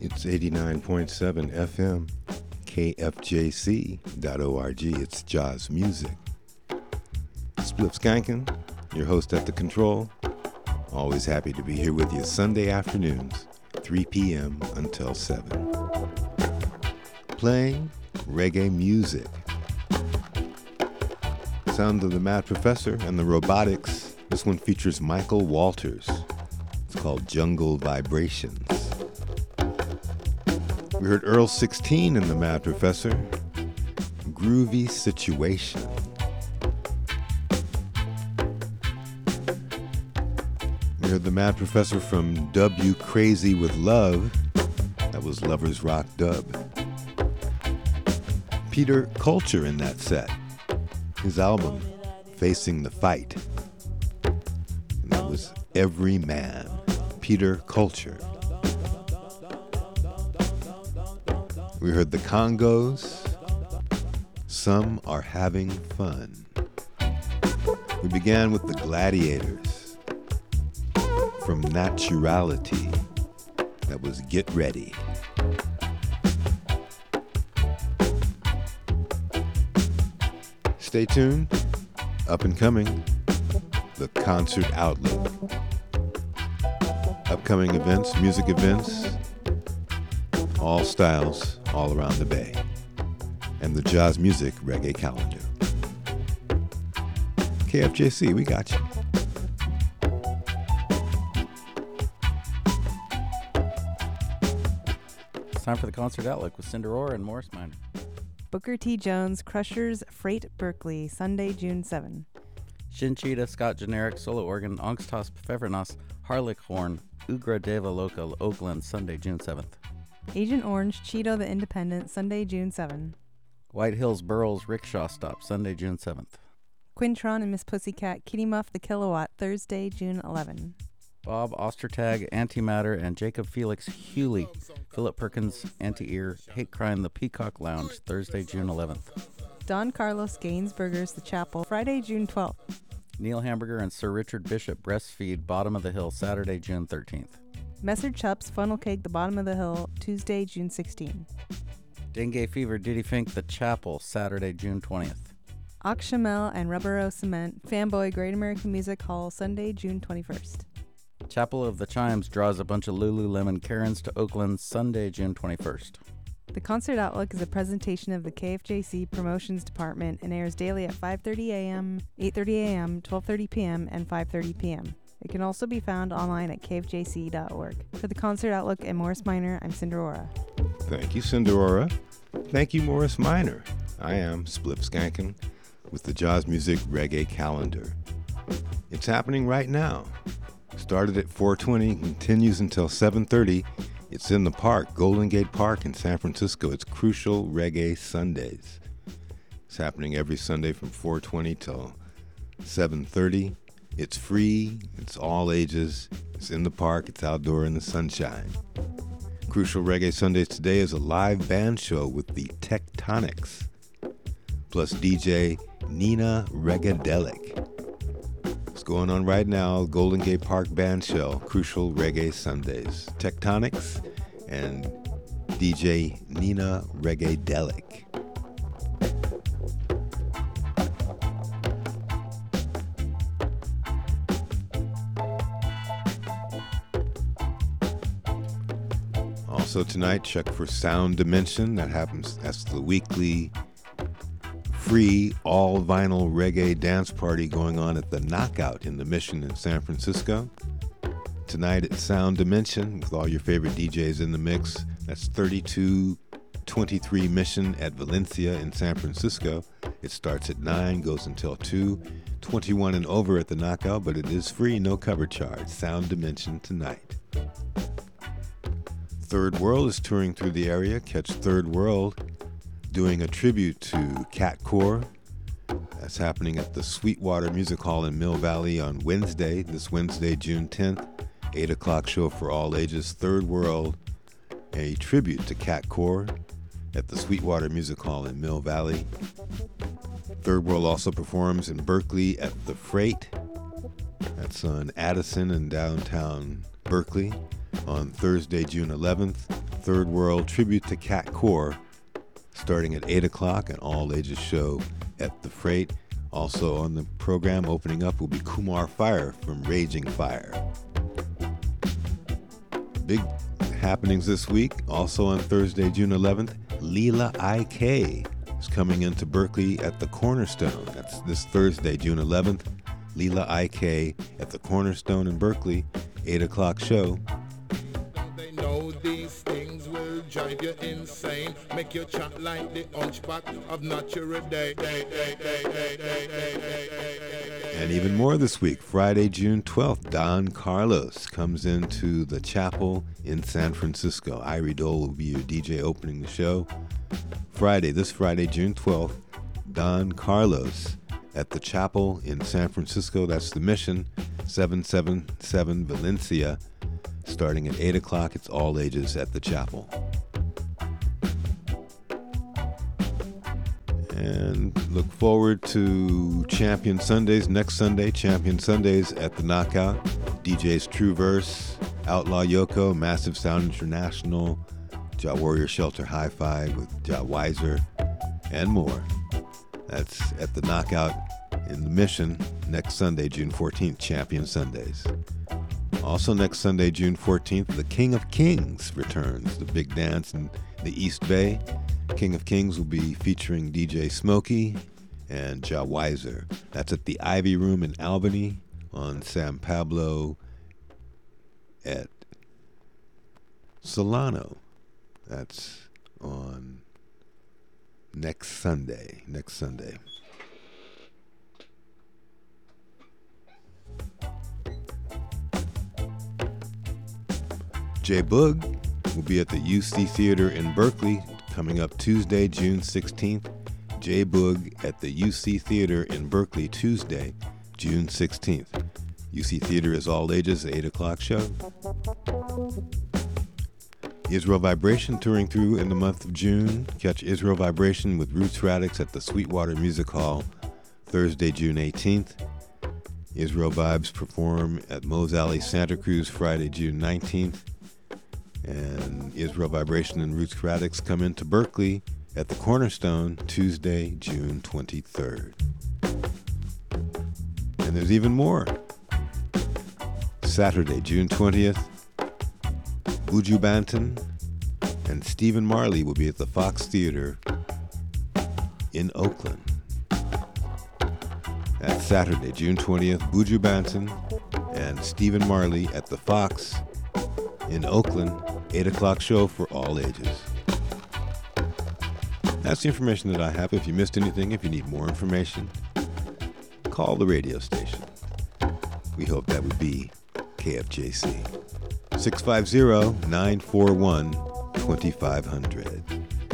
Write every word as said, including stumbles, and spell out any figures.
It's eighty-nine point seven F M, K F J C dot org. It's Jaws Music. Spliff Skankin, your host at the control. Always happy to be here with you Sunday afternoons, three p.m. until seven. Playing reggae music. Sound of the Mad Professor and the Robotics. This one features Michael Walters. It's called Jungle Vibrations. We heard Earl sixteen in the Mad Professor. Groovy Situation. We heard the Mad Professor from W Crazy with Love. That was Lovers Rock Dub. Peter Culture in that set. His album, Facing the Fight. And that was Every Man. Peter Culture. We heard the Congos. Some Are Having Fun. We began with the Gladiators. From Naturality. That was Get Ready. Stay tuned. Up and coming, the Concert Outlook. Upcoming events, music events, all styles, all around the Bay. And the Jaws Music Reggae Calendar. K F J C, we got you. It's time for the Concert Outlook with Cinderora and Morris Minor. Booker T. Jones, Crushers, Freight, Berkeley, Sunday, June seventh. Shinchita, Scott Generic, Solo Organ, Angstos, Pfeffernas, Harlech Horn, Ugra Deva Local, Oakland, Sunday, June seventh. Agent Orange, Cheeto the Independent, Sunday, June seventh. White Hills Burroughs Rickshaw Stop, Sunday, June seventh. Quintron and Miss Pussycat, Kitty Muff the Kilowatt, Thursday, June eleventh. Bob Ostertag, Antimatter, and Jacob Felix Hewley, Philip Perkins, Anti-Ear, Hate Crime, The Peacock Lounge, Thursday, June eleventh. Don Carlos Gainsburgers, The Chapel, Friday, June twelfth. Neil Hamburger and Sir Richard Bishop, Breastfeed, Bottom of the Hill, Saturday, June thirteenth. Messer Chups, Funnel Cake, The Bottom of the Hill, Tuesday, June sixteenth. Dengue Fever, Diddy Fink, The Chapel, Saturday, June twentieth. Oxshamel and Rubbero Cement, Fanboy, Great American Music Hall, Sunday, June twenty-first. Chapel of the Chimes draws a bunch of Lululemon Karens to Oakland, Sunday, June twenty-first. The Concert Outlook is a presentation of the K F J C Promotions Department and airs daily at five thirty a.m., eight thirty a.m., twelve thirty p.m., and five thirty p.m. It can also be found online at K F J C dot org. For the Concert Outlook and Morris Minor, I'm Cinderora. Thank you, Cinderora. Thank you, Morris Minor. I am Spliff Skankin with the Jaws Music Reggae Calendar. It's happening right now. Started at four twenty, continues until seven thirty. It's in the park, Golden Gate Park in San Francisco. It's Crucial Reggae Sundays. It's happening every Sunday from four twenty till seven thirty. It's free. It's all ages. It's in the park. It's outdoor in the sunshine. Crucial Reggae Sundays today is a live band show with the Tectonics, plus D J Nina Regadelic. What's going on right now? Golden Gate Park Band Show, Crucial Reggae Sundays. Tectonics and D J Nina Regadelic. Also tonight, check for Sound Dimension. That happens. That's the weekly free all vinyl reggae dance party going on at the Knockout in the Mission in San Francisco. Tonight at Sound Dimension with all your favorite D Js in the mix. That's thirty-two twenty-three Mission at Valencia in San Francisco. It starts at nine, goes until two. twenty-one and over at the Knockout, but it is free, no cover charge. Sound Dimension tonight. Third World is touring through the area. Catch Third World doing a tribute to Cat Core. That's happening at the Sweetwater Music Hall in Mill Valley on Wednesday, this Wednesday, June tenth. eight o'clock show for all ages. Third World, a tribute to Cat Core at the Sweetwater Music Hall in Mill Valley. Third World also performs in Berkeley at the Freight. That's on Addison in downtown Berkeley on Thursday, June eleventh. Third World Tribute to Cat Core, starting at eight o'clock, an all-ages show at the Freight. Also on the program, opening up, will be Kumar Fire from Raging Fire. Big happenings this week. Also on Thursday, June eleventh, Leela I K is coming into Berkeley at the Cornerstone. That's this Thursday, June eleventh. Leela I K at the Cornerstone in Berkeley, eight o'clock show. They know these things will drive you insane, make you chat like the hunchback of Natural Day. And even more this week, Friday, June twelfth, Don Carlos comes into the Chapel in San Francisco. Irie Dole will be your D J opening the show. Friday, this Friday, June twelfth, Don Carlos at the Chapel in San Francisco. That's the Mission, seven seventy-seven Valencia. Starting at eight o'clock, it's all ages at the Chapel. And look forward to Champion Sundays next Sunday. Champion Sundays at the Knockout. D Js True Verse, Outlaw Yoko, Massive Sound International, Ja Warrior Shelter Hi-Fi with Ja Weiser, and more. That's at the Knockout in the Mission next Sunday, June fourteenth, Champion Sundays. Also next Sunday, June fourteenth, the King of Kings returns, the big dance in the East Bay. King of Kings will be featuring D J Smokey and Ja Weiser. That's at the Ivy Room in Albany on San Pablo at Solano. That's on next Sunday. Next Sunday. J Boog will be at the U C Theater in Berkeley coming up Tuesday, June sixteenth. J Boog at the U C Theater in Berkeley Tuesday, June sixteenth. U C Theater is all ages, eight o'clock show. Israel Vibration touring through in the month of June. Catch Israel Vibration with Roots Radix at the Sweetwater Music Hall Thursday, June eighteenth. Israel Vibes perform at Moe's Alley, Santa Cruz Friday, June nineteenth. And Israel Vibration and Roots Radix come into Berkeley at the Cornerstone Tuesday, June twenty-third. And there's even more. Saturday, June twentieth, Buju Banton and Stephen Marley will be at the Fox Theater in Oakland. That's Saturday, June twentieth, Buju Banton and Stephen Marley at the Fox in Oakland, eight o'clock show for all ages. That's the information that I have. If you missed anything, if you need more information, call the radio station. We hope that would be K F J C. six five zero, nine four one, two five zero zero.